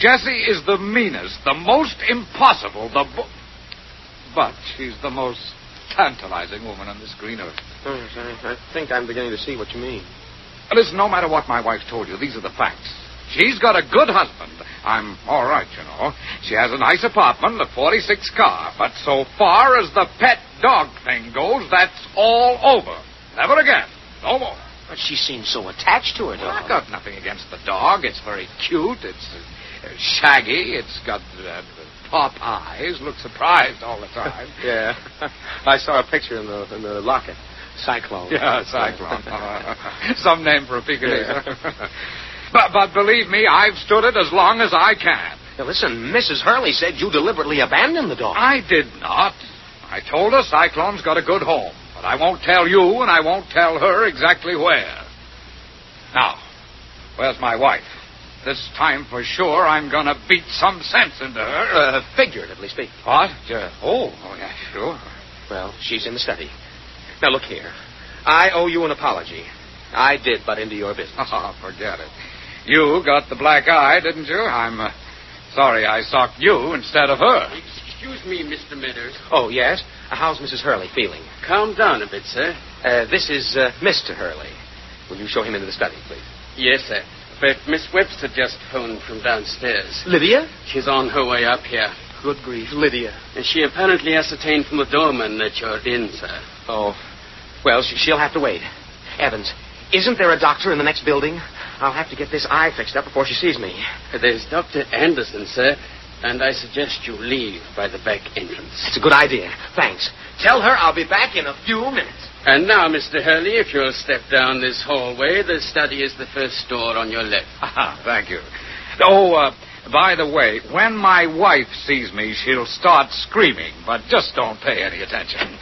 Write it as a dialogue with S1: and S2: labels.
S1: Jessie is the meanest, the most impossible, but she's the most tantalizing woman on this green earth.
S2: I think I'm beginning to see what you mean.
S1: Listen, no matter what my wife told you, these are the facts. She's got a good husband. I'm all right, you know. She has a nice apartment, a 46 car. But so far as the pet dog thing goes, that's all over. Never again. No more.
S2: But she seems so attached to her dog.
S1: Well, I've got nothing against the dog. It's very cute. It's shaggy. It's got pop eyes. Looks surprised all the time.
S2: Yeah. I saw a picture in the locket. Cyclone.
S1: Yeah, Cyclone. Some name for a Pekingese. Yeah. But believe me, I've stood it as long as I can.
S2: Now, listen, Mrs. Hurley said you deliberately abandoned the dog.
S1: I did not. I told her Cyclone's got a good home. But I won't tell you, and I won't tell her exactly where. Now, where's my wife? This time for sure I'm going to beat some sense into her.
S2: Figuratively speaking.
S1: What? Oh, yeah, sure.
S2: Well, she's in the study. Now, look here. I owe you an apology. I did butt into your business.
S1: Oh, forget it. You got the black eye, didn't you? I'm sorry I socked you instead of her.
S3: Excuse me, Mr. Meadows.
S2: Oh, yes? How's Mrs. Hurley feeling?
S3: Calm down a bit, sir.
S2: This is Mr. Hurley. Will you show him into the study, please?
S3: Yes, sir. But Miss Webster just phoned from downstairs.
S2: Lydia?
S3: She's on her way up here.
S2: Good grief, Lydia.
S3: And she apparently ascertained from the doorman that you're in, sir.
S2: Oh. Well, she'll have to wait. Evans, isn't there a doctor in the next building? I'll have to get this eye fixed up before she sees me.
S3: There's Dr. Anderson, sir, and I suggest you leave by the back entrance.
S2: It's a good idea. Thanks. Tell her I'll be back in a few minutes.
S3: And now, Mr. Hurley, if you'll step down this hallway, the study is the first door on your left.
S1: Thank you. Oh, by the way, when my wife sees me, she'll start screaming, but just don't pay any attention.